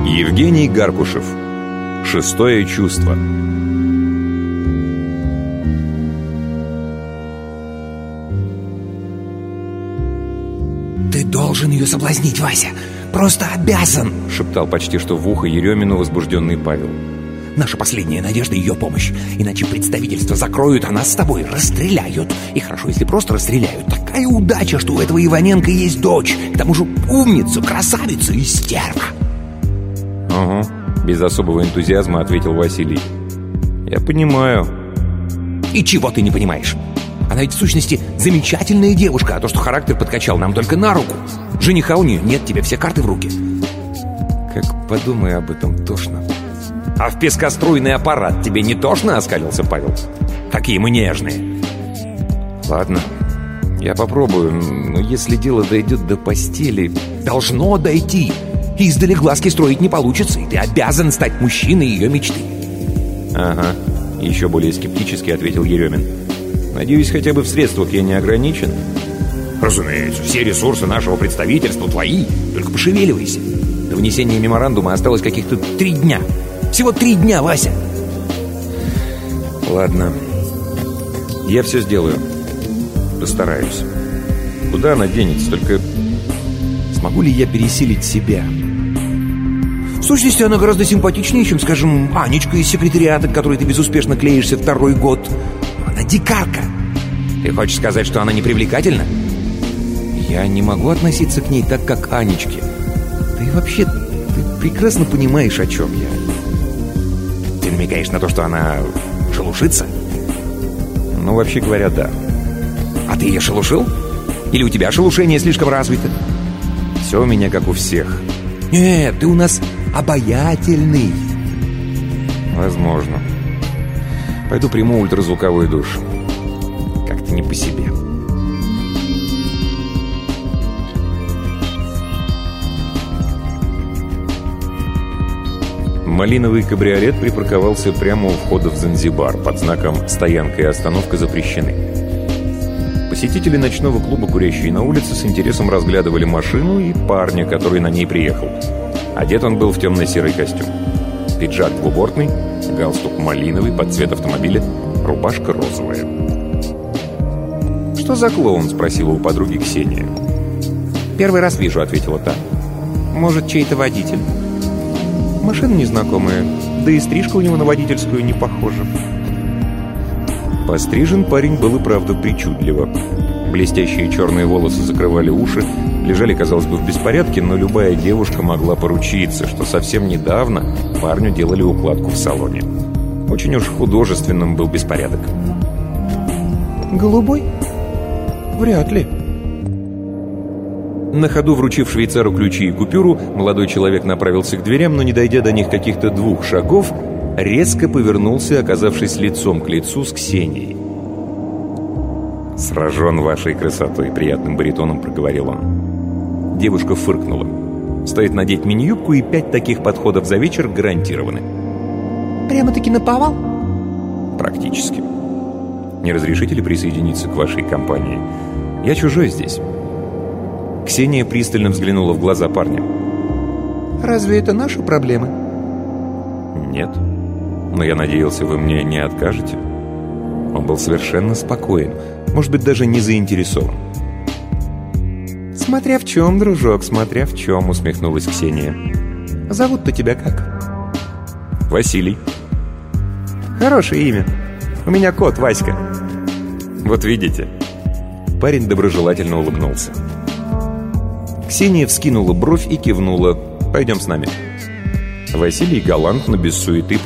Евгений Гаркушев. Шестое чувство. «Ты должен ее соблазнить, Вася! Просто обязан!» — шептал почти что в ухо Еремину возбужденный Павел. «Наша последняя надежда — ее помощь. Иначе представительство закроют, а нас с тобой расстреляют. И хорошо, если просто расстреляют. Такая удача, что у этого Иваненко есть дочь. К тому же умница, красавица и стерва!» «Ага», — без особого энтузиазма ответил Василий. «Я понимаю». «И чего ты не понимаешь? Она ведь в сущности замечательная девушка, а то, что характер подкачал, нам только на руку. Жениха у нее нет, тебе все карты в руки». «Как подумай об этом, тошно». «А в пескоструйный аппарат тебе не тошно?» — оскалился Павел. «Какие мы нежные». «Ладно, я попробую, но если дело дойдет до постели...» «Должно дойти. Издали глазки строить не получится, и ты обязан стать мужчиной ее мечты». «Ага», — еще более скептически ответил Еремин. «Надеюсь, хотя бы в средствах я не ограничен?» «Разумеется, все ресурсы нашего представительства твои. Только пошевеливайся. До внесения меморандума осталось каких-то 3 дня. Всего 3 дня, Вася!» «Ладно, я все сделаю. Постараюсь. Куда она денется? Только смогу ли я пересилить себя?» «В сущности, она гораздо симпатичнее, чем, скажем, Анечка из секретариата, к которой ты безуспешно клеишься 2-й год. Она дикарка. Ты хочешь сказать, что она непривлекательна?» «Я не могу относиться к ней так, как к Анечке. Да и вообще, ты прекрасно понимаешь, о чем я». «Ты намекаешь на то, что она шелушится?» «Ну, вообще говоря, да». «А ты ее шелушил? Или у тебя шелушение слишком развито?» «Все у меня как у всех». «Нет, ты у нас обаятельный». «Возможно. Пойду приму ультразвуковой душ. Как-то не по себе». Малиновый кабриолет припарковался прямо у входа в Занзибар под знаком «Стоянка и остановка запрещены». Посетители ночного клуба, курящие на улице, с интересом разглядывали машину и парня, который на ней приехал. Одет он был в темно-серый костюм. Пиджак двубортный, галстук малиновый под цвет автомобиля, рубашка розовая. «Что за клоун?» — спросила у подруги Ксения. «Первый раз вижу», — ответила та. «Может, чей-то водитель?» «Машина незнакомая, да и стрижка у него на водительскую не похожа». Пострижен парень был и правда причудливо. Блестящие черные волосы закрывали уши, лежали, казалось бы, в беспорядке, но любая девушка могла поручиться, что совсем недавно парню делали укладку в салоне. Очень уж художественным был беспорядок. «Голубой? Вряд ли». На ходу вручив швейцару ключи и купюру, молодой человек направился к дверям, но, не дойдя до них каких-то 2 шагов, резко повернулся, оказавшись лицом к лицу с Ксенией. «Сражен вашей красотой», — приятным баритоном проговорил он. Девушка фыркнула. Стоит надеть мини-юбку, и 5 таких подходов за вечер гарантированы. «Прямо-таки наповал?» «Практически. Не разрешите ли присоединиться к вашей компании? Я чужой здесь». Ксения пристально взглянула в глаза парня. «Разве это наша проблема?» «Нет. Но я надеялся, вы мне не откажете». Он был совершенно спокоен, может быть, даже не заинтересован. «Смотря в чем, дружок, смотря в чем», — усмехнулась Ксения. «Зовут-то тебя как?» «Василий». «Хорошее имя. У меня кот Васька». «Вот видите». Парень доброжелательно улыбнулся. Ксения вскинула бровь и кивнула. «Пойдем с нами». Василий галантно, без суеты,